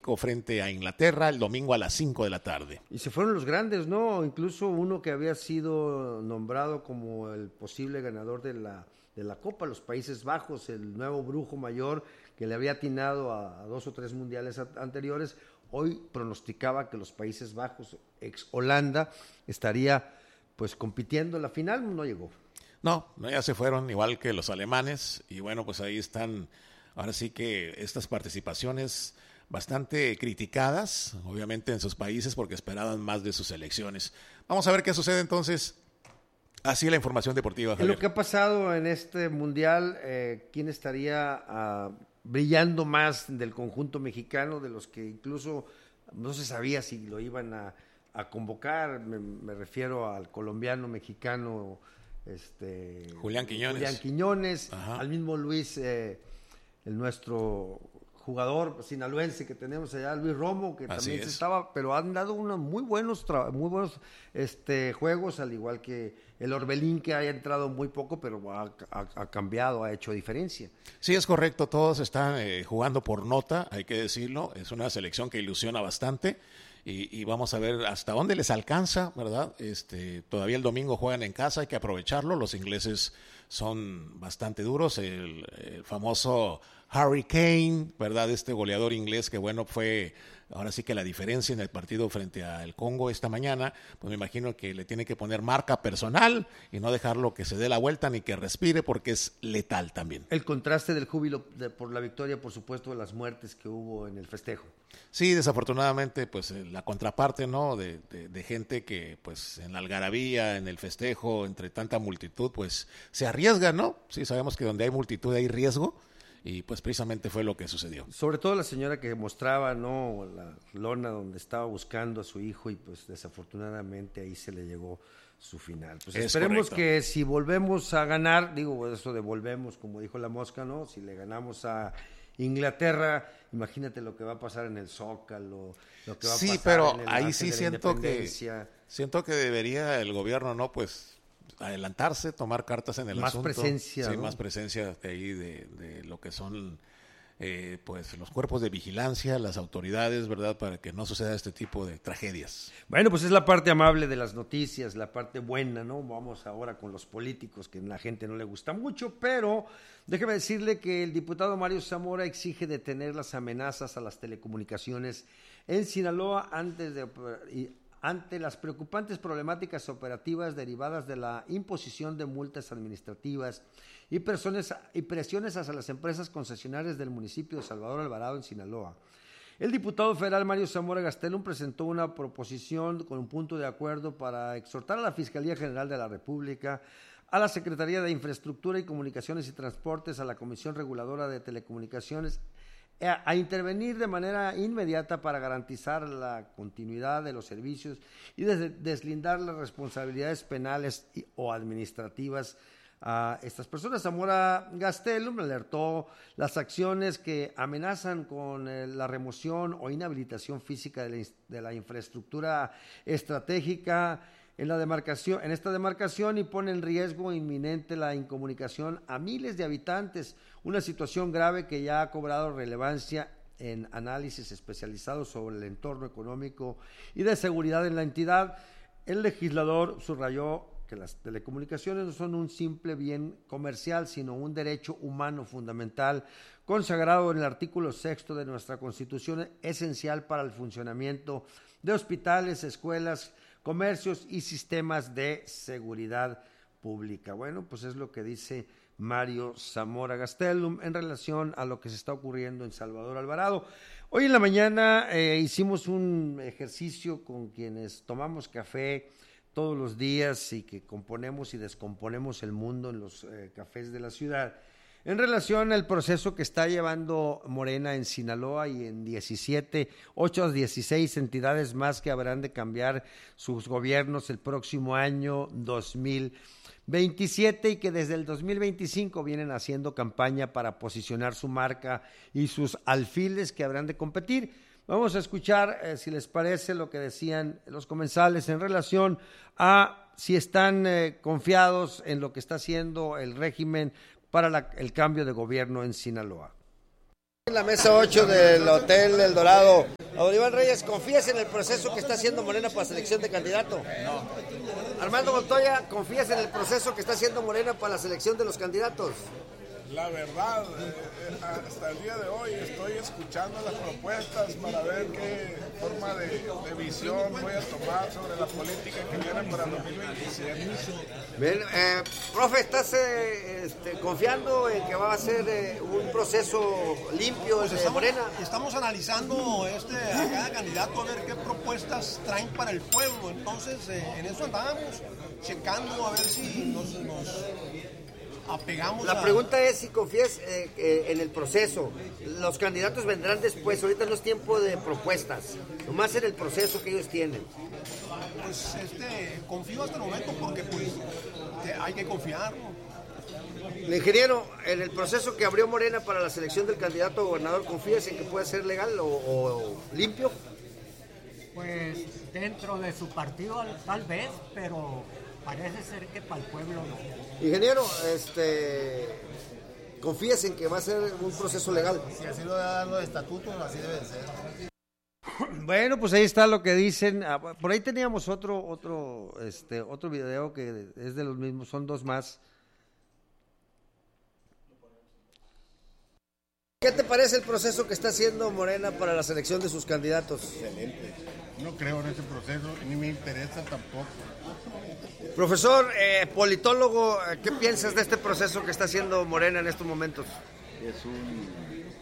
México frente a Inglaterra el domingo a las 5 de la tarde. Y se fueron los grandes, ¿no? Incluso uno que había sido nombrado como el posible ganador de la Copa, los Países Bajos, el nuevo brujo mayor que le había atinado a 2 o 3 mundiales anteriores, hoy pronosticaba que los Países Bajos, ex Holanda, estaría pues compitiendo en la final, no llegó. No, ya se fueron igual que los alemanes y bueno, pues ahí están, ahora sí que estas participaciones bastante criticadas, obviamente en sus países porque esperaban más de sus selecciones. Vamos a ver qué sucede entonces. Así la información deportiva, Javier. En lo que ha pasado en este mundial, ¿quién estaría brillando más del conjunto mexicano, de los que incluso no se sabía si lo iban a convocar? Me refiero al colombiano mexicano Julián Quiñones, al mismo Luis, el nuestro jugador sinaloense que tenemos allá, Luis Romo, que Así también es. estaba, pero han dado unos muy buenos juegos, al igual que el Orbelín, que ha entrado muy poco, pero ha cambiado, ha hecho diferencia. Sí, es correcto, todos están jugando por nota, hay que decirlo, es una selección que ilusiona bastante y vamos a ver hasta dónde les alcanza, ¿verdad? Todavía el domingo juegan en casa, hay que aprovecharlo, los ingleses son bastante duros, el famoso Harry Kane, ¿verdad? Este goleador inglés que bueno fue ahora sí que la diferencia en el partido frente al Congo esta mañana, pues me imagino que le tiene que poner marca personal y no dejarlo que se dé la vuelta ni que respire porque es letal también. El contraste del júbilo por la victoria, por supuesto, de las muertes que hubo en el festejo. Sí, desafortunadamente, pues la contraparte, ¿no? De gente que, pues, en la algarabía, en el festejo, entre tanta multitud, pues, se arriesga, ¿no? Sí, sabemos que donde hay multitud hay riesgo y, pues, precisamente fue lo que sucedió. Sobre todo la señora que mostraba, ¿no? La lona donde estaba buscando a su hijo y, pues, desafortunadamente ahí se le llegó su final. Pues esperemos que si volvemos a ganar, digo, eso de volvemos, como dijo la mosca, ¿no? Si le ganamos a Inglaterra, imagínate lo que va a pasar en el Zócalo, lo que va a pasar pero en el ahí Ángel sí de la siento que debería el gobierno, ¿no? Pues adelantarse, tomar cartas en el asunto. Más presencia. Sí, ¿no? más presencia de ahí de lo que son pues los cuerpos de vigilancia, las autoridades, ¿verdad? Para que no suceda este tipo de tragedias. Bueno, pues es la parte amable de las noticias, la parte buena, ¿no? Vamos ahora con los políticos, que a la gente no le gusta mucho, pero déjeme decirle que el diputado Mario Zamora exige detener las amenazas a las telecomunicaciones en Sinaloa ante las preocupantes problemáticas operativas derivadas de la imposición de multas administrativas y presiones hacia las empresas concesionarias del municipio de Salvador Alvarado en Sinaloa. El diputado federal Mario Zamora Gastelum presentó una proposición con un punto de acuerdo para exhortar a la Fiscalía General de la República, a la Secretaría de Infraestructura y Comunicaciones y Transportes, a la Comisión Reguladora de Telecomunicaciones, a intervenir de manera inmediata para garantizar la continuidad de los servicios y deslindar las responsabilidades penales o administrativas a estas personas. Zamora Gastelum alertó las acciones que amenazan con la remoción o inhabilitación física de la infraestructura estratégica en esta demarcación y pone en riesgo inminente la incomunicación a miles de habitantes, una situación grave que ya ha cobrado relevancia en análisis especializados sobre el entorno económico y de seguridad en la entidad. El legislador subrayó que las telecomunicaciones no son un simple bien comercial, sino un derecho humano fundamental, consagrado en el artículo 6 de nuestra Constitución, esencial para el funcionamiento de hospitales, escuelas, comercios y sistemas de seguridad pública. Bueno, pues es lo que dice Mario Zamora Gastelum en relación a lo que se está ocurriendo en Salvador Alvarado. Hoy en la mañana hicimos un ejercicio con quienes tomamos café todos los días y que componemos y descomponemos el mundo en los cafés de la ciudad, en relación al proceso que está llevando Morena en Sinaloa y en 8 a 16 entidades más que habrán de cambiar sus gobiernos el próximo año 2027 y que desde el 2025 vienen haciendo campaña para posicionar su marca y sus alfiles que habrán de competir. Vamos a escuchar, si les parece, lo que decían los comensales en relación a si están confiados en lo que está haciendo el régimen para el cambio de gobierno en Sinaloa. En la mesa 8 del Hotel El Dorado. A don Iván Reyes, ¿confías en el proceso que está haciendo Morena para selección de candidato? No. Armando Montoya, ¿confías en el proceso que está haciendo Morena para la selección de los candidatos? La verdad, hasta el día de hoy estoy escuchando las propuestas para ver qué forma de visión voy a tomar sobre la política que viene para 2027. Bien, profe, ¿estás confiando en que va a ser un proceso limpio pues de Morena? Estamos analizando a cada candidato a ver qué propuestas traen para el pueblo. Entonces, en eso andamos, checando a ver si nos apegamos. La pregunta es si confías en el proceso. Los candidatos vendrán después, ahorita no es tiempo de propuestas, nomás en el proceso que ellos tienen. Pues confío hasta el momento porque pues hay que confiar, ¿no? Ingeniero, en el proceso que abrió Morena para la selección del candidato a gobernador, ¿confías en que puede ser legal o limpio? Pues dentro de su partido tal vez, pero parece ser que para el pueblo no. Ingeniero, ¿confías en que va a ser un proceso legal? Si así lo dan los estatutos, así debe ser. Bueno, pues ahí está lo que dicen. Por ahí teníamos otro video que es de los mismos, son dos más. ¿Qué te parece el proceso que está haciendo Morena para la selección de sus candidatos? Excelente. No creo en ese proceso, ni me interesa tampoco. Profesor, politólogo, ¿qué piensas de este proceso que está haciendo Morena en estos momentos? Es un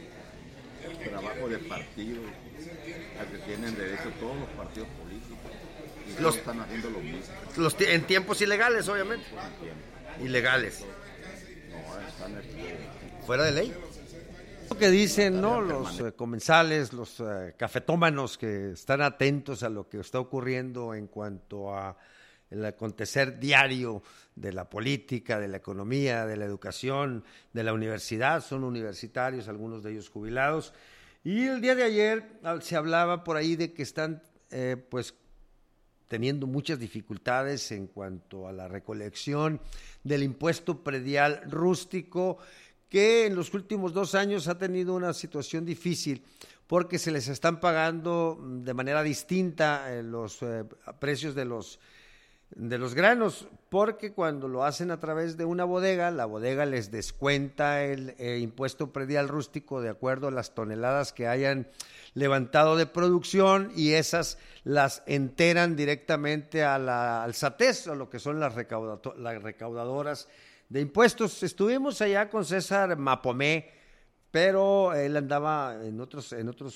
trabajo de partido al que tienen derecho todos los partidos políticos y todos están haciendo lo mismo. En tiempos ilegales, obviamente. Ilegales. No, están fuera de ley. Lo que dicen, ¿no? Los comensales, los cafetómanos que están atentos a lo que está ocurriendo en cuanto a el acontecer diario de la política, de la economía, de la educación, de la universidad, son universitarios, algunos de ellos jubilados. Y el día de ayer se hablaba por ahí de que están pues teniendo muchas dificultades en cuanto a la recolección del impuesto predial rústico, que en los últimos 2 años ha tenido una situación difícil porque se les están pagando de manera distinta los precios de los granos, porque cuando lo hacen a través de una bodega, la bodega les descuenta el impuesto predial rústico de acuerdo a las toneladas que hayan levantado de producción y esas las enteran directamente al SATES, o lo que son las recaudadoras de impuestos. Estuvimos allá con César Mapomé, pero él andaba en otros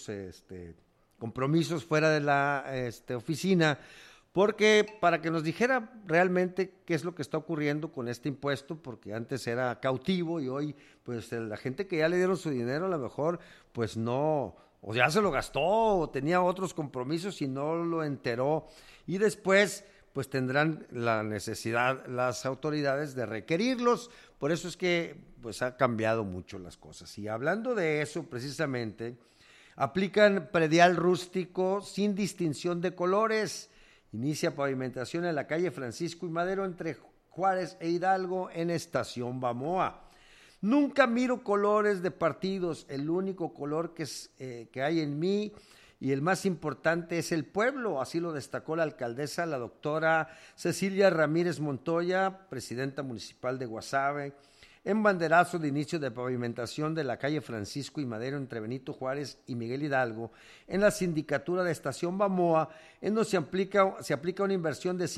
compromisos fuera de la oficina, porque para que nos dijera realmente qué es lo que está ocurriendo con este impuesto, porque antes era cautivo y hoy pues la gente que ya le dieron su dinero a lo mejor pues no, o ya se lo gastó o tenía otros compromisos y no lo enteró, y después pues tendrán la necesidad las autoridades de requerirlos. Por eso es que pues ha cambiado mucho las cosas. Y hablando de eso precisamente, aplican predial rústico sin distinción de colores. Inicia pavimentación en la calle Francisco y Madero entre Juárez e Hidalgo en Estación Bamoa. Nunca miro colores de partidos, el único color que hay en mí y el más importante es el pueblo, así lo destacó la alcaldesa, la doctora Cecilia Ramírez Montoya, presidenta municipal de Guasave, en banderazo de inicio de pavimentación de la calle Francisco y Madero entre Benito Juárez y Miguel Hidalgo, en la sindicatura de Estación Bamoa, en donde se aplica una inversión de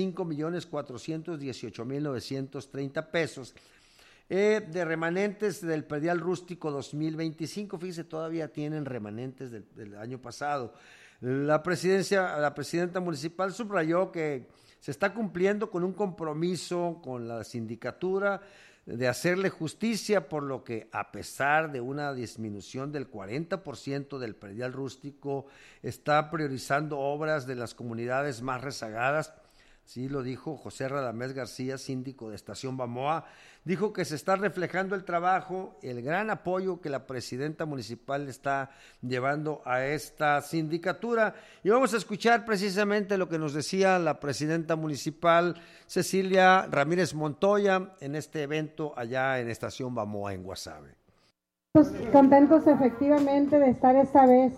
5,418,930 pesos, de remanentes del predial rústico 2025, fíjese, todavía tienen remanentes del año pasado. La presidenta municipal subrayó que se está cumpliendo con un compromiso con la sindicatura de hacerle justicia, por lo que a pesar de una disminución del 40% del predial rústico, está priorizando obras de las comunidades más rezagadas. Sí, lo dijo José Radamés García, síndico de Estación Bamoa. Dijo que se está reflejando el trabajo, el gran apoyo que la presidenta municipal está llevando a esta sindicatura. Y vamos a escuchar precisamente lo que nos decía la presidenta municipal, Cecilia Ramírez Montoya, en este evento allá en Estación Bamoa, en Guasave. Contentos efectivamente de estar esta vez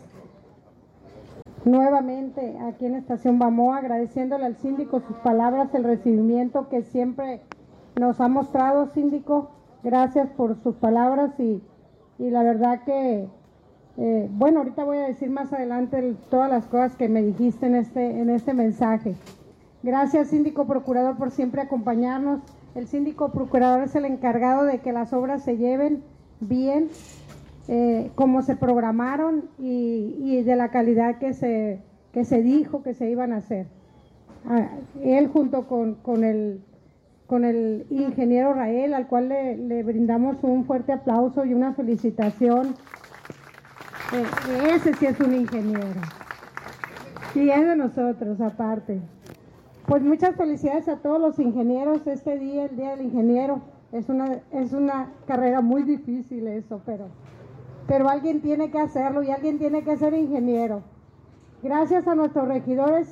nuevamente aquí en Estación Bamoa, agradeciéndole al síndico sus palabras, el recibimiento que siempre nos ha mostrado, síndico. Gracias por sus palabras y la verdad que, bueno, ahorita voy a decir más adelante todas las cosas que me dijiste en este mensaje. Gracias, síndico procurador, por siempre acompañarnos. El síndico procurador es el encargado de que las obras se lleven bien, como se programaron y de la calidad que se dijo que se iban a hacer. Él junto con el ingeniero Rael, al cual le brindamos un fuerte aplauso y una felicitación. Ese sí es un ingeniero. Y es de nosotros, aparte. Pues muchas felicidades a todos los ingenieros este día, el Día del Ingeniero. Es una carrera muy difícil eso, pero alguien tiene que hacerlo y alguien tiene que ser ingeniero. Gracias a nuestros regidores.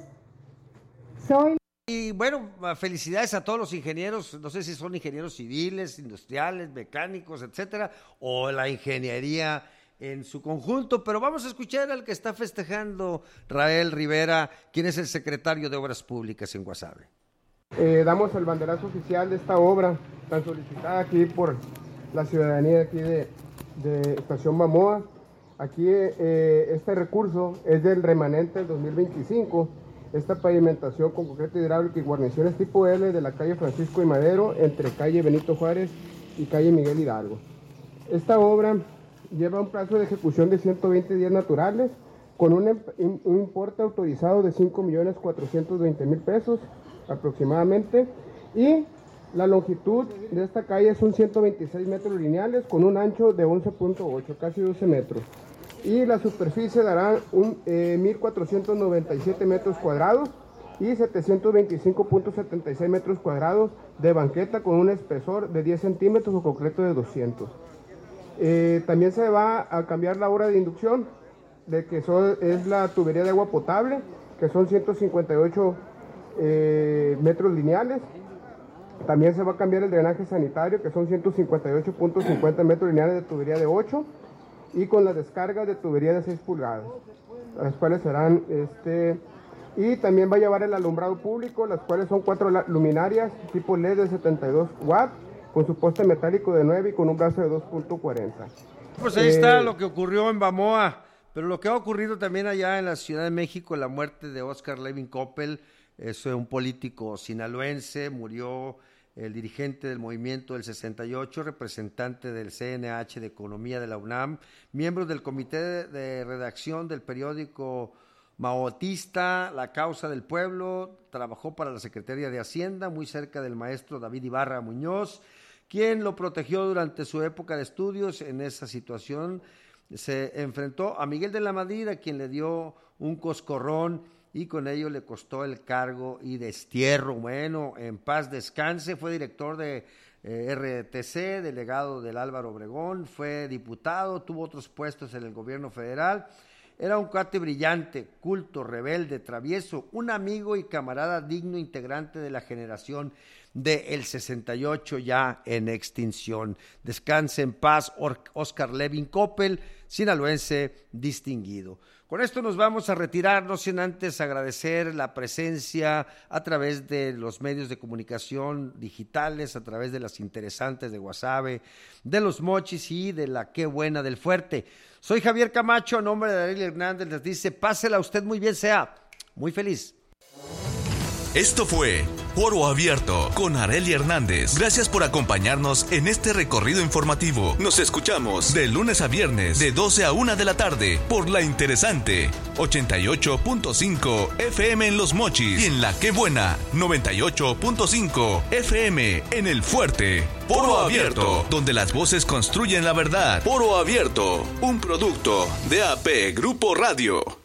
Y bueno, felicidades a todos los ingenieros, no sé si son ingenieros civiles, industriales, mecánicos, etcétera, o la ingeniería en su conjunto, pero vamos a escuchar al que está festejando, Rael Rivera, quien es el secretario de Obras Públicas en Guasave. Damos el banderazo oficial de esta obra tan solicitada aquí por la ciudadanía aquí de Estación Bamoa. Aquí este recurso es del remanente del 2025, esta pavimentación con concreto hidráulico y guarniciones tipo L de la calle Francisco y Madero entre calle Benito Juárez y calle Miguel Hidalgo. Esta obra lleva un plazo de ejecución de 120 días naturales con un importe autorizado de 5.420.000 pesos aproximadamente, y la longitud de esta calle son 126 metros lineales con un ancho de 11.8, casi 12 metros, y la superficie dará 1.497 metros cuadrados y 725.76 metros cuadrados de banqueta con un espesor de 10 centímetros o concreto de 200. También se va a cambiar la obra de inducción, es la tubería de agua potable, que son 158 metros lineales. También se va a cambiar el drenaje sanitario, que son 158.50 metros lineales de tubería de 8, y con la descarga de tubería de 6 pulgadas, las cuales serán y también va a llevar el alumbrado público, las cuales son 4 luminarias tipo LED de 72 watts, con su poste metálico de 9 y con un gasto de 2.40. Pues ahí está lo que ocurrió en Bamoa, pero lo que ha ocurrido también allá en la Ciudad de México, la muerte de Óscar Levin Coppel, es un político sinaloense, murió el dirigente del movimiento del 68, representante del CNH de Economía de la UNAM, miembro del comité de redacción del periódico maoísta La Causa del Pueblo, trabajó para la Secretaría de Hacienda, muy cerca del maestro David Ibarra Muñoz, quien lo protegió durante su época de estudios. En esa situación se enfrentó a Miguel de la Madrid, a quien le dio un coscorrón y con ello le costó el cargo y destierro. Bueno, en paz descanse, fue director de RTC, delegado del Álvaro Obregón, fue diputado, tuvo otros puestos en el gobierno federal. Era un cuate brillante, culto, rebelde, travieso, un amigo y camarada digno integrante de la generación del 68 ya en extinción. Descanse en paz Óscar Levin Coppel, sinaloense distinguido. Con esto nos vamos a retirar, no sin antes agradecer la presencia a través de los medios de comunicación digitales, a través de las interesantes de Guasave, de los Mochis y de la Qué Buena del Fuerte. Soy Javier Camacho, a nombre de Arely Hernández, les dice, pásela usted muy bien, sea muy feliz. Esto fue Foro Abierto con Arely Hernández. Gracias por acompañarnos en este recorrido informativo. Nos escuchamos de lunes a viernes de 12 a 1 de la tarde por la interesante 88.5 FM en Los Mochis y en la Qué Buena 98.5 FM en El Fuerte. Foro Abierto, donde las voces construyen la verdad. Foro Abierto, un producto de AP Grupo Radio.